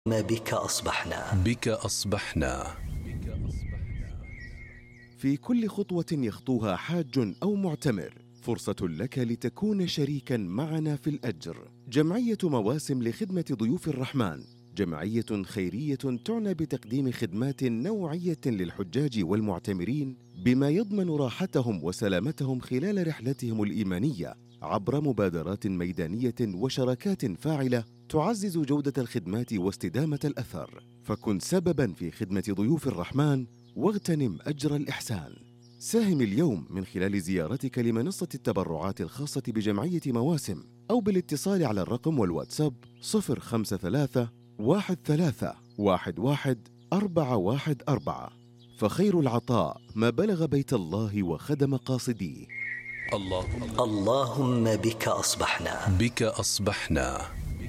ما بك أصبحنا. بك أصبحنا. في كل خطوة يخطوها حاج أو معتمر فرصة لك لتكون شريكا معنا في الأجر. جمعية مواسم لخدمة ضيوف الرحمن جمعية خيرية تعنى بتقديم خدمات نوعية للحجاج والمعتمرين بما يضمن راحتهم وسلامتهم خلال رحلتهم الإيمانية عبر مبادرات ميدانية وشراكات فاعلة تعزز جودة الخدمات واستدامة الأثر. فكن سبباً في خدمة ضيوف الرحمن واغتنم أجر الإحسان. ساهم اليوم من خلال زيارتك لمنصة التبرعات الخاصة بجمعية مواسم أو بالاتصال على الرقم والواتساب 053 13 11 414. فخير العطاء ما بلغ بيت الله وخدم قاصديه. اللهم بك أصبحنا. بك أصبحنا.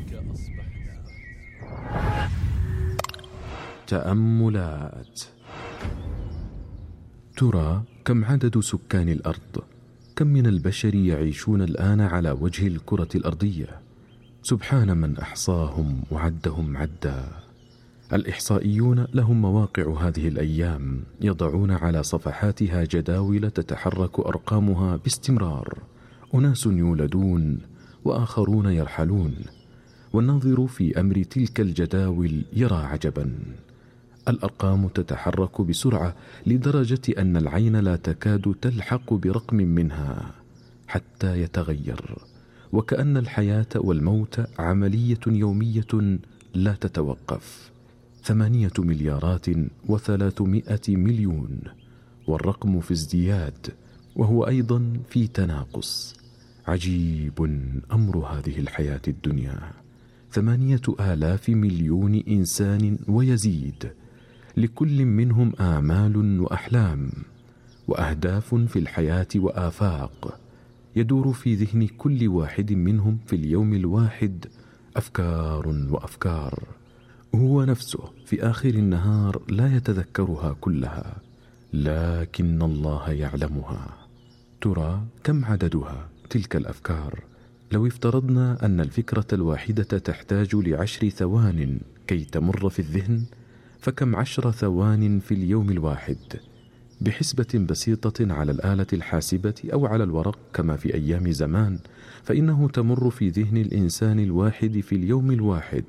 تأملات. ترى كم عدد سكان الأرض؟ كم من البشر يعيشون الآن على وجه الكرة الأرضية؟ سبحان من أحصاهم وعدهم عدا. الإحصائيون لهم مواقع هذه الأيام يضعون على صفحاتها جداول تتحرك أرقامها باستمرار. أناس يولدون وآخرون يرحلون، والناظر في أمر تلك الجداول يرى عجبا. الأرقام تتحرك بسرعة لدرجة أن العين لا تكاد تلحق برقم منها حتى يتغير، وكأن الحياة والموت عملية يومية لا تتوقف. 8,300,000,000,000، والرقم في ازدياد وهو أيضا في تناقص. عجيب أمر هذه الحياة الدنيا. 8,000,000,000 إنسان ويزيد، لكل منهم آمال وأحلام وأهداف في الحياة وآفاق. يدور في ذهن كل واحد منهم في اليوم الواحد أفكار وأفكار. هو نفسه في آخر النهار لا يتذكرها كلها، لكن الله يعلمها. ترى كم عددها تلك الأفكار؟ لو افترضنا أن الفكرة الواحدة تحتاج ل10 ثوان كي تمر في الذهن، فكم 10 ثوان في اليوم الواحد؟ بحسبة بسيطة على الآلة الحاسبة أو على الورق كما في أيام زمان، فإنه تمر في ذهن الإنسان الواحد في اليوم الواحد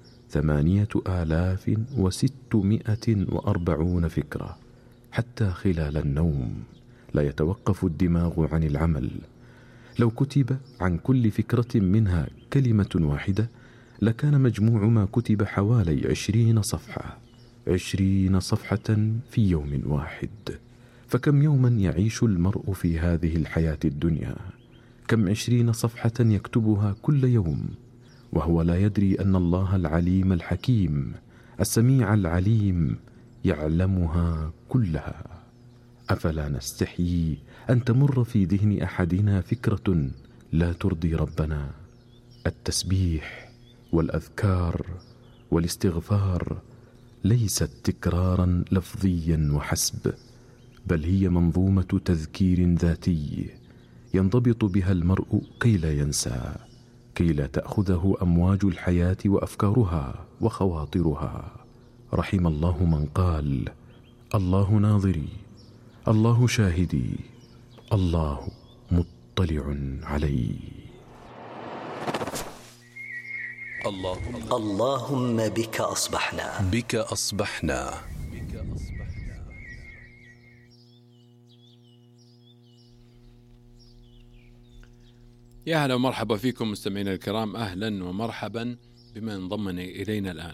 8,640 فكرة. حتى خلال النوم لا يتوقف الدماغ عن العمل. لو كتب عن كل فكرة منها كلمة واحدة لكان مجموع ما كتب حوالي 20 صفحة. 20 صفحة في يوم واحد. فكم يوما يعيش المرء في هذه الحياة الدنيا؟ كم 20 صفحة يكتبها كل يوم وهو لا يدري أن الله العليم الحكيم السميع العليم يعلمها كلها. أفلا نستحيي أن تمر في ذهن أحدنا فكرة لا ترضي ربنا؟ التسبيح والأذكار والاستغفار ليست تكرارا لفظيا وحسب، بل هي منظومة تذكير ذاتي ينضبط بها المرء كي لا ينسى، كي لا تأخذه أمواج الحياة وأفكارها وخواطرها. رحم الله من قال: الله ناظري، الله شاهدي، الله مطلع علي. اللهم بك أصبحنا. بك أصبحنا. يا هلا ومرحبا فيكم مستمعينا الكرام، أهلا ومرحبا بمن انضم إلينا الآن.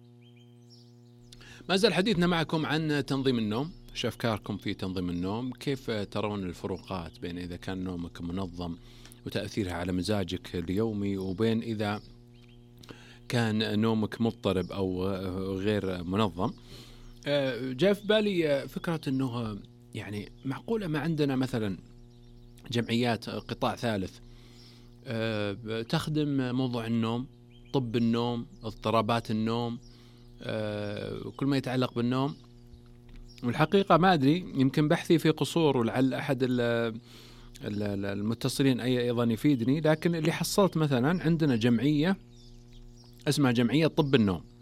ما زال حديثنا معكم عن تنظيم النوم. شو أفكاركم في تنظيم النوم؟ كيف ترون الفروقات بين إذا كان نومك منظم وتأثيرها على مزاجك اليومي، وبين إذا كان نومك مضطرب أو غير منظم؟ جاء في بالي فكرة أنه يعني معقولة ما عندنا مثلا جمعيات قطاع ثالث تخدم موضوع النوم، طب النوم، اضطرابات النوم، كل ما يتعلق بالنوم. والحقيقة ما أدري، يمكن بحثي في قصور ولعل أحد المتصلين أيضا يفيدني، لكن اللي حصلت مثلا عندنا جمعية اسمها جمعية طب النوم.